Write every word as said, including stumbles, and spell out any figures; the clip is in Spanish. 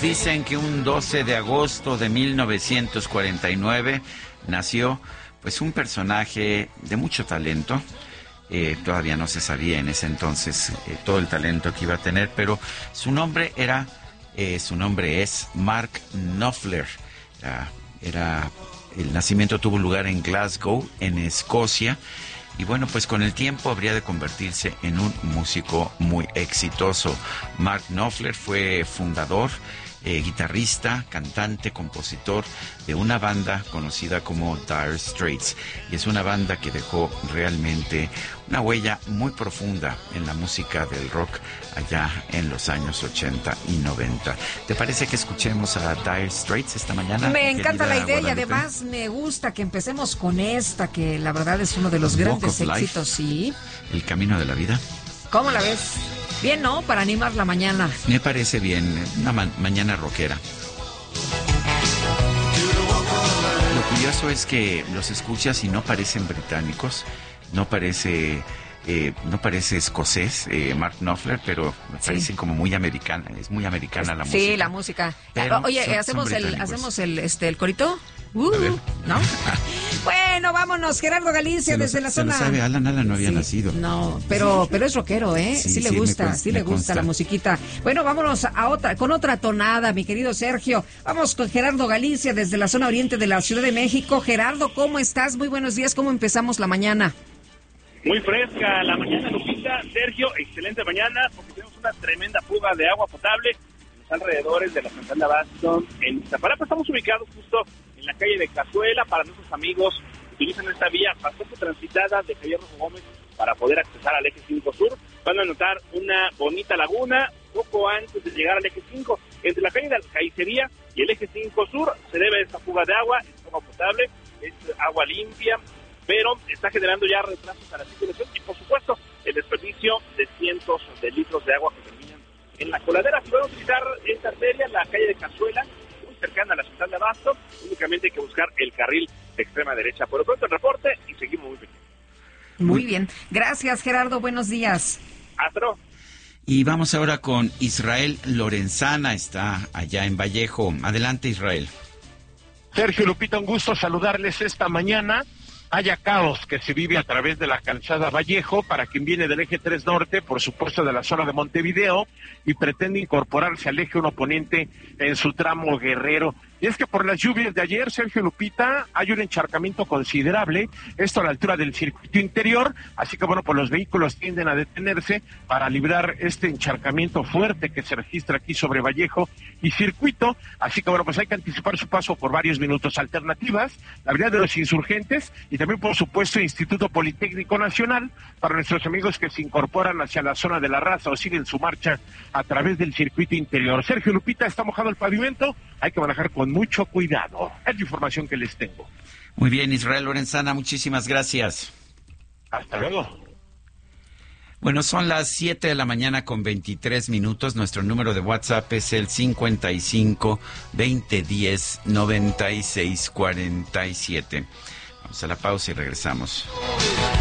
dicen que un doce de agosto de mil novecientos cuarenta y nueve nació pues un personaje de mucho talento. Eh, todavía no se sabía en ese entonces eh, todo el talento que iba a tener, pero su nombre era, eh, su nombre es Mark Knopfler. Era, era, el nacimiento tuvo lugar en Glasgow, en Escocia. Y bueno, pues con el tiempo habría de convertirse en un músico muy exitoso. Mark Knopfler fue fundador, eh, guitarrista, cantante, compositor de una banda conocida como Dire Straits. Y es una banda que dejó realmente una huella muy profunda en la música del rock allá en los años ochenta y noventa. ¿Te parece que escuchemos a Dire Straits esta mañana? Me encanta la idea. Guadalupe. Y además me gusta que empecemos con esta, que la verdad es uno de los grandes éxitos, sí. El camino de la vida. ¿Cómo la ves? Bien, ¿no? Para animar la mañana. Me parece bien, una ma- mañana rockera. Lo curioso es que los escuchas y no parecen británicos, no parece... Eh, no parece escocés, eh, Mark Knopfler, pero me Sí. parece como muy americana, es muy americana la sí, música. Sí, la música. Pero Oye, son, hacemos son el hacemos el este el corito. Uh, ¿no? Bueno, vámonos, Gerardo Galicia, se desde lo, la se zona. Lo sabe, Alan, Alan no había sí, nacido. No, pero pero es rockero, ¿eh? Sí, Sí, sí le sí, gusta, me consta, sí le me gusta consta. la musiquita. Bueno, vámonos a otra, con otra tonada, mi querido Sergio. Vamos con Gerardo Galicia, desde la zona oriente de la Ciudad de México. Gerardo, ¿cómo estás? Muy buenos días, ¿cómo empezamos la mañana? Muy fresca la mañana, Lupita. Sergio, excelente mañana, porque tenemos una tremenda fuga de agua potable en los alrededores de la central de Abasto. En Iztapalapa estamos ubicados justo en la calle de Cazuela. Para nuestros amigos que utilizan esta vía bastante transitada de Javier Rojo Gómez para poder accesar al eje cinco sur, van a notar una bonita laguna poco antes de llegar al eje cinco. Entre la calle de Alcaicería y el eje cinco sur se debe a esta fuga de agua, es agua potable, es agua limpia, pero está generando ya retrasos a la circulación y, por supuesto, el desperdicio de cientos de litros de agua que terminan en la coladera. Si van a utilizar esta arteria, la calle de Cazuela, muy cercana a la central de Abasto, únicamente hay que buscar el carril de extrema derecha. Por lo pronto, el reporte y seguimos muy bien. Muy bien. Gracias, Gerardo. Buenos días. Hasta luego. Y vamos ahora con Israel Lorenzana, está allá en Vallejo. Adelante, Israel. Sergio, Lupita, un gusto saludarles esta mañana. Haya caos que se vive a través de la calzada Vallejo para quien viene del eje tres Norte, por supuesto de la zona de Montevideo, y pretende incorporarse al eje uno Poniente en su tramo Guerrero. Y es que por las lluvias de ayer, Sergio, Lupita, hay un encharcamiento considerable, esto a la altura del circuito interior, así que bueno, pues los vehículos tienden a detenerse para librar este encharcamiento fuerte que se registra aquí sobre Vallejo y circuito, así que bueno, pues hay que anticipar su paso por varios minutos. Alternativas, la Avenida de los Insurgentes y también por supuesto Instituto Politécnico Nacional, para nuestros amigos que se incorporan hacia la zona de La Raza o siguen su marcha a través del circuito interior. Sergio, Lupita, está mojado el pavimento, hay que manejar con mucho cuidado. Es la información que les tengo. Muy bien, Israel Lorenzana, muchísimas gracias. Hasta luego. Bueno, son las siete de la mañana con veintitrés minutos. Nuestro número de WhatsApp es el cincuenta y cinco, veinte diez, noventa y seis cuarenta y siete. Vamos a la pausa y regresamos.